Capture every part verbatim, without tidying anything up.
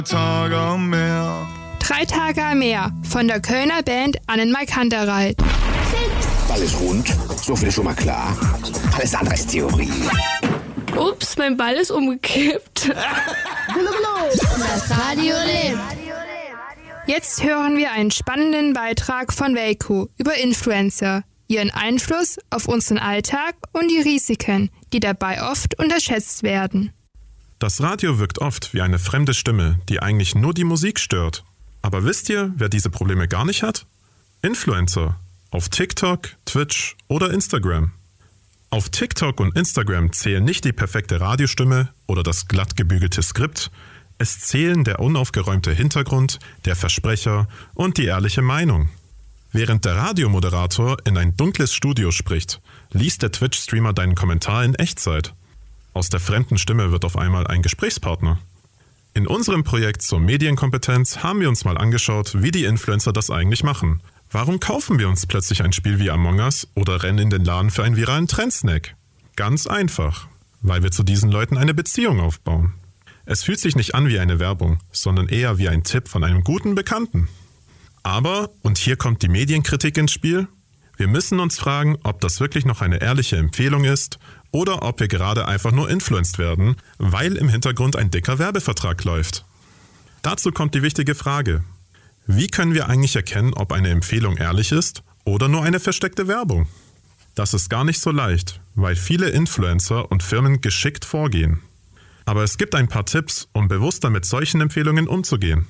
Tage am Meer. Drei Tage am Meer von der Kölner Band Annenmai Kantereit. Alles rund, so viel ist schon mal klar. Alles andere ist Theorie. Ups, mein Ball ist umgekippt. Das Radio lebt. Jetzt hören wir einen spannenden Beitrag von Weiko über Influencer, ihren Einfluss auf unseren Alltag und die Risiken, die dabei oft unterschätzt werden. Das Radio wirkt oft wie eine fremde Stimme, die eigentlich nur die Musik stört. Aber wisst ihr, wer diese Probleme gar nicht hat? Influencer. Auf TikTok, Twitch oder Instagram. Auf TikTok und Instagram zählen nicht die perfekte Radiostimme oder das glatt gebügelte Skript. Es zählen der unaufgeräumte Hintergrund, der Versprecher und die ehrliche Meinung. Während der Radiomoderator in ein dunkles Studio spricht, liest der Twitch-Streamer deinen Kommentar in Echtzeit. Aus der fremden Stimme wird auf einmal ein Gesprächspartner. In unserem Projekt zur Medienkompetenz haben wir uns mal angeschaut, wie die Influencer das eigentlich machen. Warum kaufen wir uns plötzlich ein Spiel wie Among Us oder rennen in den Laden für einen viralen Trendsnack? Ganz einfach, weil wir zu diesen Leuten eine Beziehung aufbauen. Es fühlt sich nicht an wie eine Werbung, sondern eher wie ein Tipp von einem guten Bekannten. Aber, und hier kommt die Medienkritik ins Spiel, wir müssen uns fragen, ob das wirklich noch eine ehrliche Empfehlung ist oder ob wir gerade einfach nur influenced werden, weil im Hintergrund ein dicker Werbevertrag läuft. Dazu kommt die wichtige Frage: Wie können wir eigentlich erkennen, ob eine Empfehlung ehrlich ist oder nur eine versteckte Werbung? Das ist gar nicht so leicht, weil viele Influencer und Firmen geschickt vorgehen. Aber es gibt ein paar Tipps, um bewusster mit solchen Empfehlungen umzugehen.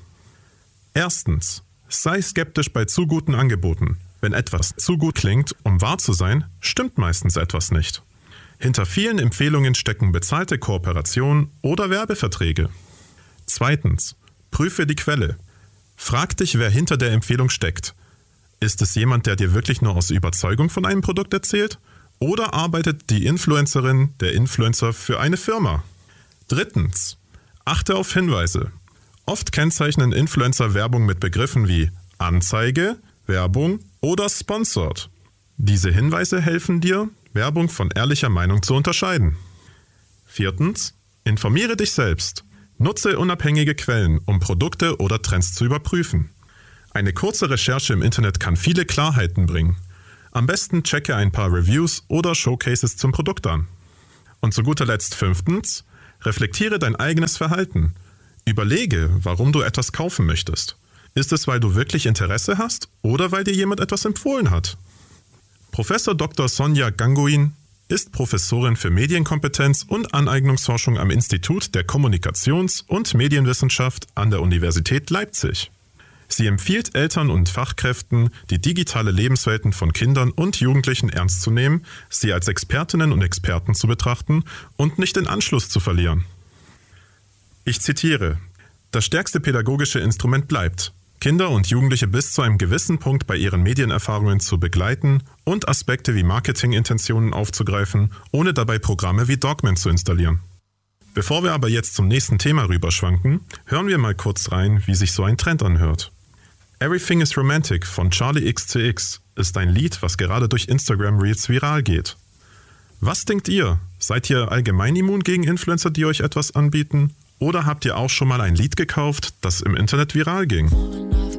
Erstens: Sei skeptisch bei zu guten Angeboten. Wenn etwas zu gut klingt, um wahr zu sein, stimmt meistens etwas nicht. Hinter vielen Empfehlungen stecken bezahlte Kooperationen oder Werbeverträge. Zweitens: Prüfe die Quelle. Frag dich, wer hinter der Empfehlung steckt. Ist es jemand, der dir wirklich nur aus Überzeugung von einem Produkt erzählt? Oder arbeitet die Influencerin, der Influencer für eine Firma? Drittens: Achte auf Hinweise. Oft kennzeichnen Influencer Werbung mit Begriffen wie Anzeige, Werbung oder Sponsored. Diese Hinweise helfen dir, Werbung von ehrlicher Meinung zu unterscheiden. Viertens: Informiere dich selbst. Nutze unabhängige Quellen, um Produkte oder Trends zu überprüfen. Eine kurze Recherche im Internet kann viele Klarheiten bringen. Am besten checke ein paar Reviews oder Showcases zum Produkt an. Und zu guter Letzt fünftens: Reflektiere dein eigenes Verhalten. Überlege, warum du etwas kaufen möchtest. Ist es, weil du wirklich Interesse hast oder weil dir jemand etwas empfohlen hat? Professor Doktor Sonja Ganguin ist Professorin für Medienkompetenz und Aneignungsforschung am Institut der Kommunikations- und Medienwissenschaft an der Universität Leipzig. Sie empfiehlt Eltern und Fachkräften, die digitale Lebenswelten von Kindern und Jugendlichen ernst zu nehmen, sie als Expertinnen und Experten zu betrachten und nicht den Anschluss zu verlieren. Ich zitiere: Das stärkste pädagogische Instrument bleibt, Kinder und Jugendliche bis zu einem gewissen Punkt bei ihren Medienerfahrungen zu begleiten und Aspekte wie Marketingintentionen aufzugreifen, ohne dabei Programme wie Dogmen zu installieren. Bevor wir aber jetzt zum nächsten Thema rüberschwanken, hören wir mal kurz rein, wie sich so ein Trend anhört. Everything is Romantic von Charlie X C X ist ein Lied, was gerade durch Instagram Reels viral geht. Was denkt ihr? Seid ihr allgemein immun gegen Influencer, die euch etwas anbieten? Oder habt ihr auch schon mal ein Lied gekauft, das im Internet viral ging?